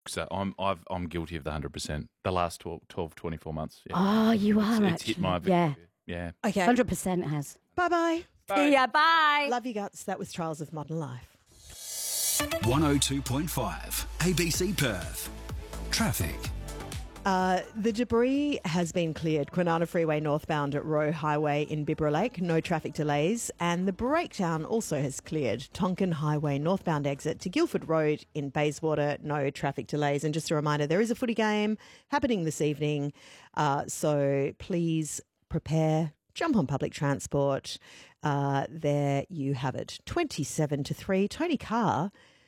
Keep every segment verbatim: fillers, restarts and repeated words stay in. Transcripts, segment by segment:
So I'm I've, I'm guilty of the one hundred percent. The last twelve, twelve twenty-four months. Yeah. Oh, you it's, are it's actually. hit my yeah. yeah. Okay. one hundred percent has. Bye-bye. Bye. Yeah, bye. Love you guts. That was Trials of Modern Life. one oh two point five A B C Perth. Traffic. Uh, the debris has been cleared. Kwinana Freeway northbound at Roe Highway in Bibra Lake, no traffic delays. And the breakdown also has cleared. Tonkin Highway northbound exit to Guildford Road in Bayswater, no traffic delays. And just a reminder, there is a footy game happening this evening. Uh, so please prepare, jump on public transport. Uh, there you have it. twenty-seven to three. Tony Carr,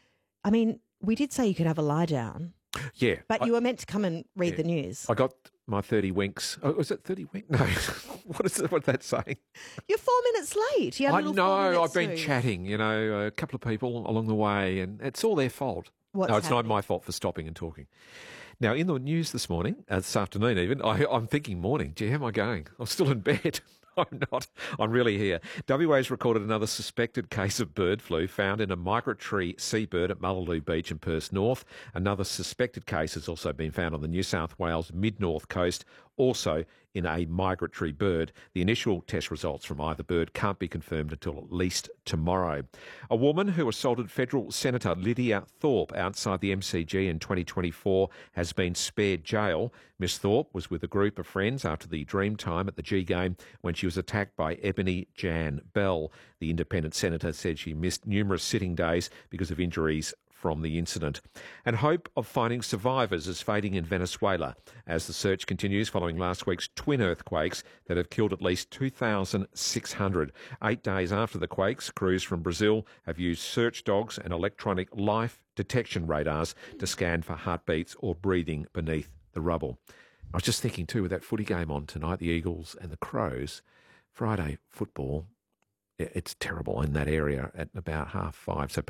I mean, we did say you could have a lie down. Yeah. But I, you were meant to come and read yeah. the news. I got my thirty winks. Oh, was it thirty winks? No. what is it, what's that saying? You're four minutes late. You had a I little know. four-minute I've been snooze. chatting, you know, a couple of people along the way, and it's all their fault. What's no, it's happening? not my fault for stopping and talking. Now, in the news this morning, uh, this afternoon even, I, I'm thinking morning, gee, how am I going? I'm still in bed. I'm not. I'm really here. W A's recorded another suspected case of bird flu found in a migratory seabird at Mullaloo Beach in Perth North. Another suspected case has also been found on the New South Wales mid-north coast, also in a migratory bird. The initial test results from either bird can't be confirmed until at least tomorrow. A woman who assaulted federal Senator Lydia Thorpe outside the M C G in twenty twenty-four has been spared jail. Miss Thorpe was with a group of friends after the Dreamtime at the G game when she was attacked by Ebony Jan Bell. The independent senator said she missed numerous sitting days because of injuries from the incident. And hope of finding survivors is fading in Venezuela as the search continues following last week's twin earthquakes that have killed at least two thousand six hundred. Eight days after the quakes, crews from Brazil have used search dogs and electronic life detection radars to scan for heartbeats or breathing beneath the rubble. I was just thinking too, with that footy game on tonight, the Eagles and the Crows, Friday football, it's terrible in that area at about half five. So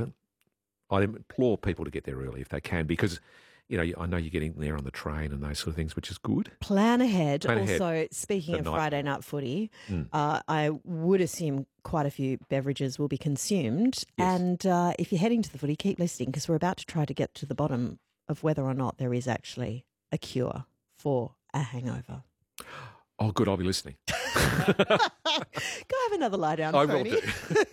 I'd implore people to get there early if they can, because, you know, I know you're getting there on the train and those sort of things, which is good. Plan ahead. Plan ahead. Also, speaking The of night. Friday night footy, Mm. uh, I would assume quite a few beverages will be consumed. Yes. And uh, if you're heading to the footy, keep listening, because we're about to try to get to the bottom of whether or not there is actually a cure for a hangover. Oh, good, I'll be listening. Go have another lie down, I will Tony. do.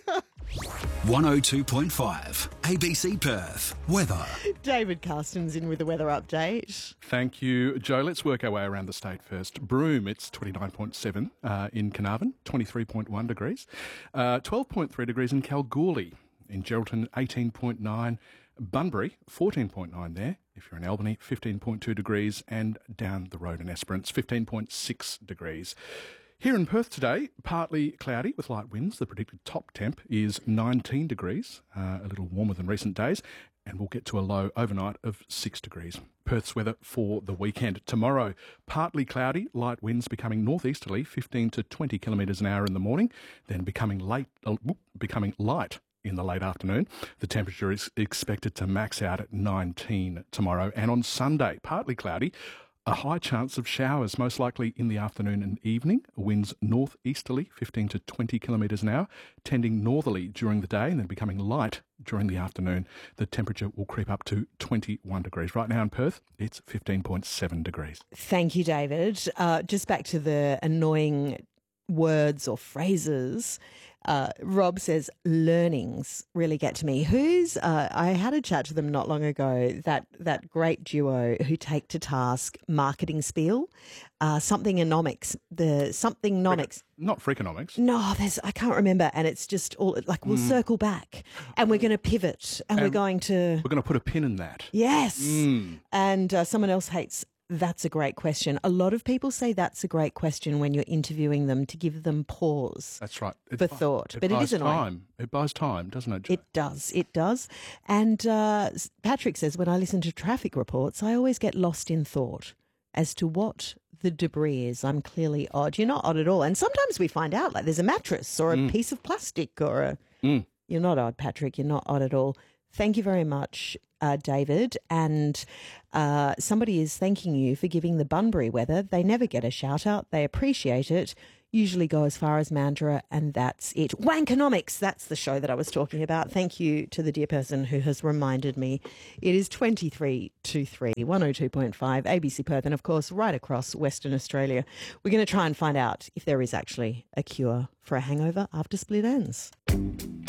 one oh two point five A B C Perth. Weather. David Carsten's in with the weather update. Thank you, Joe. Let's work our way around the state first. Broome, it's twenty-nine point seven uh, in Carnarvon, twenty-three point one degrees, uh, twelve point three degrees in Kalgoorlie. In Geraldton, eighteen point nine. Bunbury, fourteen point nine there. If you're in Albany, fifteen point two degrees. And down the road in Esperance, fifteen point six degrees. Here in Perth today, partly cloudy with light winds. The predicted top temp is nineteen degrees, uh, a little warmer than recent days, and we'll get to a low overnight of six degrees. Perth's weather for the weekend. Tomorrow, partly cloudy, light winds becoming northeasterly, fifteen to twenty kilometres an hour in the morning, then becoming late, uh, whoop, becoming light in the late afternoon. The temperature is expected to max out at nineteen tomorrow. And on Sunday, partly cloudy, a high chance of showers, most likely in the afternoon and evening. Winds northeasterly, fifteen to twenty kilometres an hour, tending northerly during the day and then becoming light during the afternoon. The temperature will creep up to twenty-one degrees. Right now in Perth, it's fifteen point seven degrees. Thank you, David. Uh, just back to the annoying words or phrases. Uh, Rob says learnings really get to me. Who's uh, I had a chat to them not long ago. That that great duo who take to task marketing spiel, uh, something economics, the something nomics. Not Freakonomics. No, there's I can't remember, and it's just all like we'll circle back, and we're going to pivot, and, we're And going to We're going to put a pin in that. yes. Mm. And uh, someone else hates. That's a great question. A lot of people say that's a great question when you're interviewing them to give them pause. That's right. It For bu- thought, it but it buys is annoying. time. It buys time, doesn't it? Jo? It does. It does. And uh, Patrick says, when I listen to traffic reports, I always get lost in thought as to what the debris is. I'm clearly odd. You're not odd at all. And sometimes we find out, like there's a mattress or a Mm. piece of plastic or a... Mm. You're not odd, Patrick. You're not odd at all. Thank you very much, uh, David. And uh, somebody is thanking you for giving the Bunbury weather. They never get a shout out. They appreciate it. usually go as far as Mandurah, and that's it. Wankonomics, that's the show that I was talking about. Thank you to the dear person who has reminded me. It is twenty-three to three, one oh two point five, A B C Perth, and of course right across Western Australia. We're going to try and find out if there is actually a cure for a hangover after Split Ends.